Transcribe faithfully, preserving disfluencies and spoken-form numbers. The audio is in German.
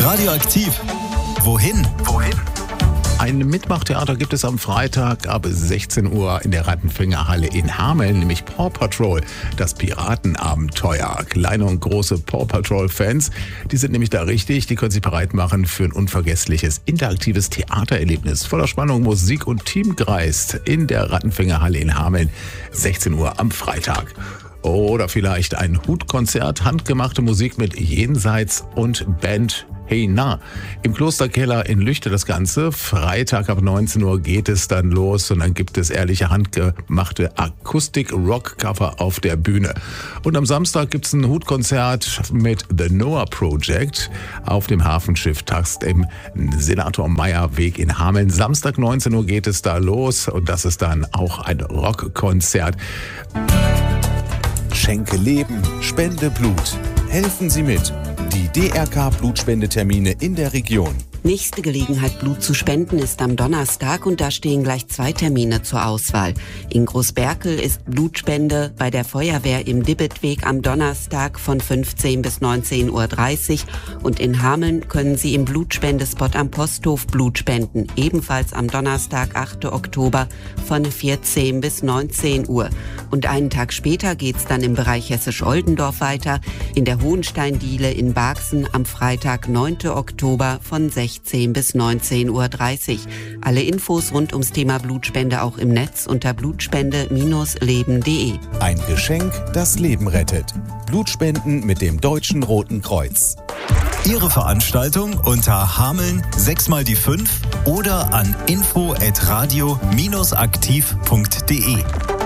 Radioaktiv. Wohin? Wohin? Ein Mitmachtheater gibt es am Freitag ab sechzehn Uhr in der Rattenfängerhalle in Hameln, nämlich Paw Patrol, das Piratenabenteuer. Kleine und große Paw Patrol-Fans, die sind nämlich da richtig, die können sich bereit machen für ein unvergessliches, interaktives Theatererlebnis voller Spannung, Musik und Teamgeist in der Rattenfängerhalle in Hameln, sechzehn Uhr am Freitag. Oder vielleicht ein Hutkonzert, handgemachte Musik mit Jenseits und Band Hey Na. Im Klosterkeller in Lüchte das Ganze. Freitag ab neunzehn Uhr geht es dann los und dann gibt es ehrliche handgemachte Akustik-Rock-Cover auf der Bühne. Und am Samstag gibt es ein Hutkonzert mit The Noah Project auf dem Hafenschiff Tast im Senator Meyer Weg in Hameln. Samstag neunzehn Uhr geht es da los und das ist dann auch ein Rockkonzert. Schenke Leben, spende Blut. Helfen Sie mit. Die D R K-Blutspendetermine in der Region. Nächste Gelegenheit, Blut zu spenden, ist am Donnerstag und da stehen gleich zwei Termine zur Auswahl. In Großberkel ist Blutspende bei der Feuerwehr im Dibbetweg am Donnerstag von fünfzehn bis neunzehn Uhr dreißig und in Hameln können Sie im Blutspendespot am Posthof Blut spenden, ebenfalls am Donnerstag, achten Oktober von vierzehn bis neunzehn Uhr. Und einen Tag später geht's dann im Bereich Hessisch-Oldendorf weiter, in der Hohensteindiele in Barksen am Freitag, neunten Oktober von sechzehn bis neunzehn Uhr dreißig. Alle Infos rund ums Thema Blutspende auch im Netz unter blutspende Bindestrich leben punkt de. Ein Geschenk, das Leben rettet. Blutspenden mit dem Deutschen Roten Kreuz. Ihre Veranstaltung unter Hameln sechs mal die fünf oder an info at radio aktiv punkt de.